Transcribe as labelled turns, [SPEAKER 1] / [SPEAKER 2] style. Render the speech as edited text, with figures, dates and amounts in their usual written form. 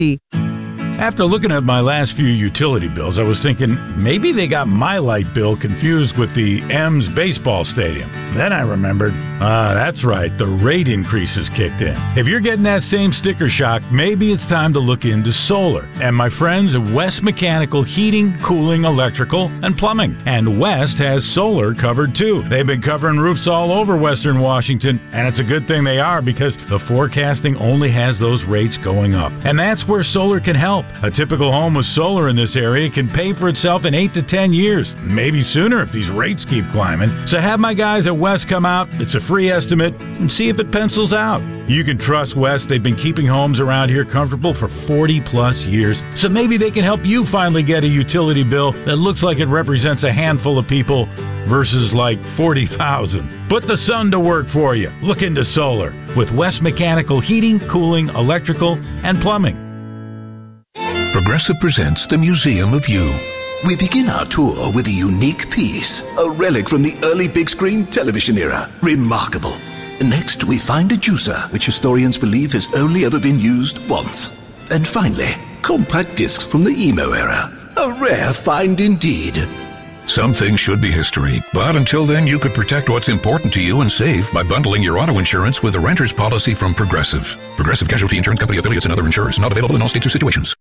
[SPEAKER 1] After looking at my last few utility bills, I was thinking maybe they got my light bill confused with the M's baseball stadium. Then I remembered, that's right, the rate increases kicked in. If you're getting that same sticker shock, maybe it's time to look into solar. And my friends at West Mechanical Heating, Cooling, Electrical, and Plumbing. And West has solar covered too. They've been covering roofs all over Western Washington, and it's a good thing they are because the forecasting only has those rates going up. And that's where solar can help. A typical home with solar in this area can pay for itself in 8 to 10 years, maybe sooner if these rates keep climbing. So have my guys at West come out, it's a free estimate, and see if it pencils out. You can trust West. They've been keeping homes around here comfortable for 40 plus years. So maybe they can help you finally get a utility bill that looks like it represents a handful of people versus like 40,000. Put the sun to work for you. Look into solar with West Mechanical Heating, Cooling, Electrical, and Plumbing.
[SPEAKER 2] Progressive presents the Museum of You.
[SPEAKER 3] We begin our tour with a unique piece, a relic from the early big screen television era. Remarkable. Next, we find a juicer, which historians believe has only ever been used once. And finally, compact discs from the emo era. A rare find indeed.
[SPEAKER 2] Some things should be history, but until then you could protect what's important to you and save by bundling your auto insurance with a renter's policy from Progressive. Progressive Casualty Insurance Company affiliates and other insurers not available in all states or situations.